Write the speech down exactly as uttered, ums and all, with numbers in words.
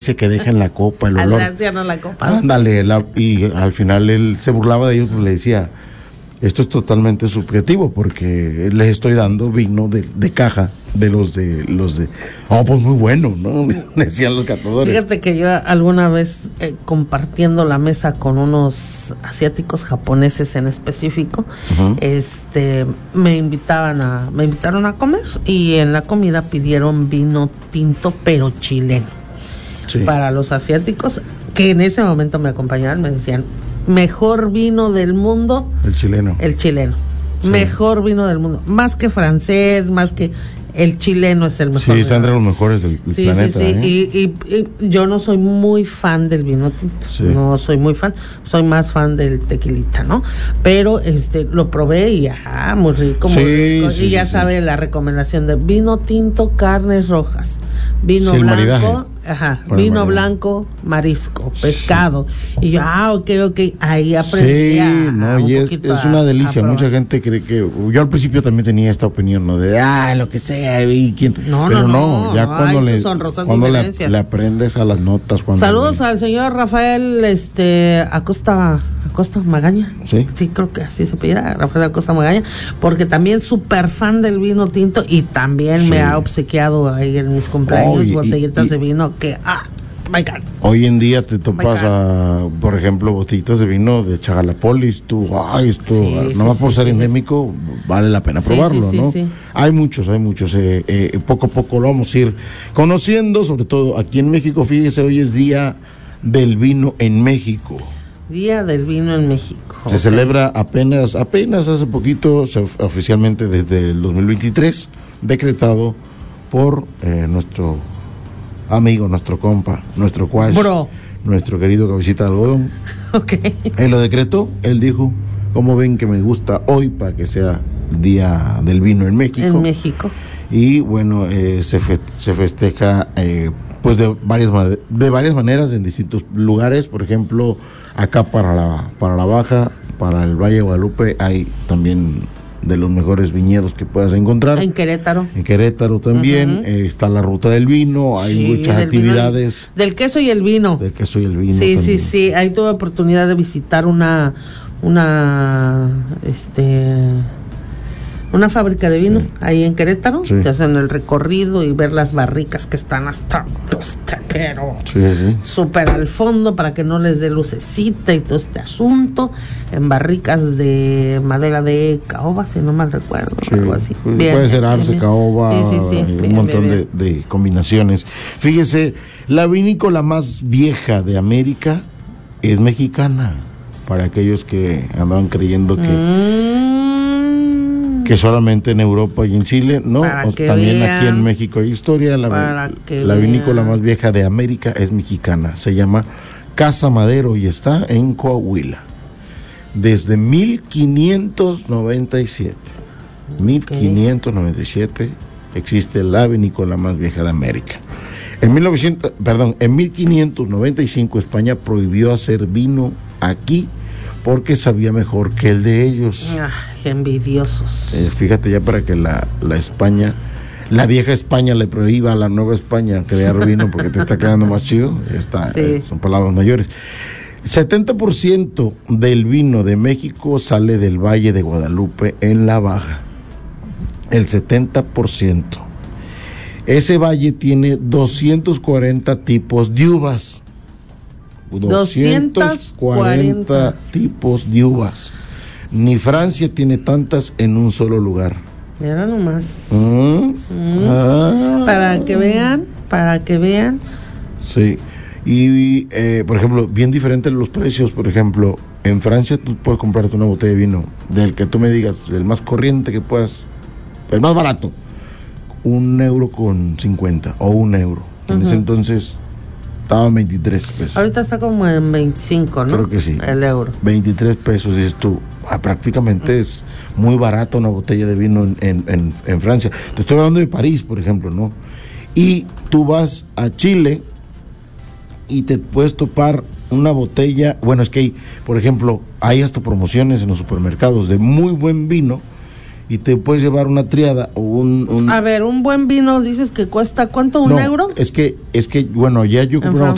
dice que dejen la copa, el olor. Al la copa. Ándale, la, y al final él se burlaba de ellos, pues le decía, esto es totalmente subjetivo porque les estoy dando vino de, de caja de los de los de oh, pues muy bueno, ¿no? Decían los catadores. Fíjate que yo alguna vez eh, compartiendo la mesa con unos asiáticos, japoneses en específico, uh-huh. este me invitaban a me invitaron a comer y en la comida pidieron vino tinto pero chileno. Sí. Para los asiáticos que en ese momento me acompañaban, me decían, mejor vino del mundo, el chileno. El chileno. Sí. Mejor vino del mundo, más que francés, más que el chileno es el mejor. Sí, está entre los mejores del, del sí, planeta. Sí, sí, ¿eh? y, y, y yo no soy muy fan del vino tinto, sí. no soy muy fan, soy más fan del tequilita, ¿no? Pero este lo probé y ajá, muy rico, muy sí, rico. Sí, y ya sí, sabe sí. la recomendación de vino tinto, carnes rojas, vino sí, blanco, ajá, Para vino blanco, marisco, pescado. Sí. Y yo, ah, ok, ok, ahí aprendí sí, a, no, a un y es, poquito es una a, delicia. a Mucha gente cree que, yo al principio también tenía esta opinión, ¿no? De, ah, lo que sea, y quién. No, pero no, no, ya no, cuando, le, cuando le, le aprendes a las notas. Cuando Saludos le... al señor Rafael este Acosta, Acosta Magaña. Sí. Sí, creo que así se pide, Rafael Acosta Magaña, porque también súper fan del vino tinto y también sí. me ha obsequiado ahí en mis cumpleaños oh, y, botellitas y, y, de vino que, ah, my God. Hoy en día te topas a, por ejemplo, botellitas de vino de Chagalapolis, tú, ay, esto, sí, nomás sí, por sí, ser sí. endémico, vale la pena probarlo, sí, sí, ¿no? Sí, sí. Hay muchos, hay muchos, eh, eh, poco a poco lo vamos a ir conociendo, sobre todo aquí en México. Fíjese, hoy es Día del Vino en México. Día del Vino en México. Se okay. celebra apenas, apenas hace poquito, se, oficialmente desde el dos mil veintitrés, decretado por eh, nuestro amigo, nuestro compa, nuestro cuash, Bro. nuestro querido Cabecita de Algodón. Ok. Él lo decretó, él dijo, ¿cómo ven que me gusta hoy para que sea Día del Vino en México? En México. Y bueno, eh, se, fe, se festeja eh, pues de varias de varias maneras en distintos lugares. Por ejemplo, acá para la para la Baja, para el Valle de Guadalupe hay también de los mejores viñedos que puedas encontrar. En Querétaro. En Querétaro también, uh-huh. eh, está la ruta del vino, hay sí, muchas del Vino, actividades. del queso y el vino. Del queso y el vino. Sí, también. sí, sí, ahí tuve oportunidad de visitar una, una, este, una fábrica de vino, sí. ahí en Querétaro, sí. te hacen el recorrido y ver las barricas que están hasta, hasta pero sí, sí. súper al fondo para que no les dé lucecita y todo este asunto, en barricas de madera de caoba, si no mal recuerdo, sí. algo así. Bien, puede ser arce, caoba, sí, sí, sí. un bien, montón bien, bien. De, de combinaciones. Fíjese, la vinícola más vieja de América es mexicana, para aquellos que andaban creyendo que... Mm. que solamente en Europa y en Chile, no, también vean, aquí en México hay historia. La, la vinícola más vieja de América es mexicana, se llama Casa Madero y está en Coahuila desde mil quinientos noventa y siete. Okay. mil quinientos noventa y siete existe la vinícola más vieja de América. En mil novecientos, perdón, en mil quinientos noventa y cinco España prohibió hacer vino aquí porque sabía mejor que el de ellos. Ah, qué envidiosos. Eh, fíjate ya para que la, la España, la vieja España le prohíba a la nueva España crear vino porque te está quedando más chido. Está, sí. eh, son palabras mayores. setenta por ciento del vino de México sale del Valle de Guadalupe en la Baja. El setenta por ciento. Ese valle tiene doscientos cuarenta tipos de uvas. doscientos cuarenta tipos de uvas. Ni Francia tiene tantas en un solo lugar. Mira nomás. ¿Mm? Mm. Ah. Para que vean, para que vean. Sí. Y, eh, por ejemplo, bien diferentes los precios. Por ejemplo, en Francia tú puedes comprarte una botella de vino del que tú me digas, el más corriente que puedas, el más barato, un euro con cincuenta o un euro. En uh-huh. ese entonces estaba en veintitrés pesos. Ahorita está como en veinticinco, ¿no? Creo que sí. El euro. veintitrés pesos, dices tú. Ah, prácticamente uh-huh. es muy barato una botella de vino en, en, en, en Francia. Te estoy hablando de París, por ejemplo, ¿no? Y tú vas a Chile y te puedes topar una botella. Bueno, es que hay, por ejemplo, hay hasta promociones en los supermercados de muy buen vino. Y te puedes llevar una triada o un, un... A ver, un buen vino dices que cuesta, ¿cuánto? ¿Un no, euro? es que, es que, bueno, ya yo compré una botella